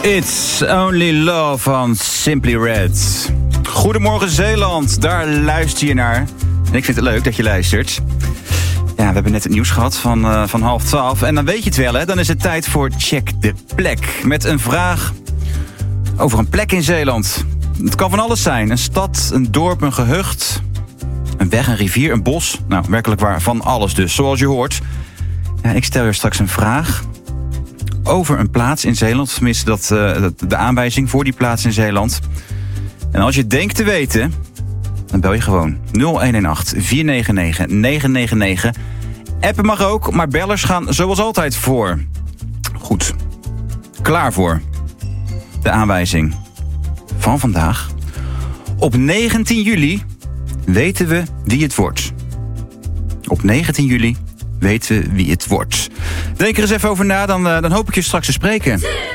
It's Only Love van Simply Red. Goedemorgen Zeeland, daar luister je naar. En ik vind het leuk dat je luistert. Ja, we hebben net het nieuws gehad van 11:30. En dan weet je het wel, hè? Dan is het tijd voor Check de Plek. Met een vraag over een plek in Zeeland. Het kan van alles zijn. Een stad, een dorp, een gehucht, een weg, een rivier, een bos. Nou, werkelijk waar, van alles dus, zoals je hoort. Ja, ik stel je straks een vraag over een plaats in Zeeland. Tenminste, de aanwijzing voor die plaats in Zeeland. En als je denkt te weten, dan bel je gewoon 0118 499 999. Appen mag ook, maar bellers gaan zoals altijd voor. Goed, klaar voor de aanwijzing van vandaag. Op 19 juli weten we wie het wordt. Op 19 juli weten we wie het wordt. Denk er eens even over na, dan hoop ik je straks te spreken.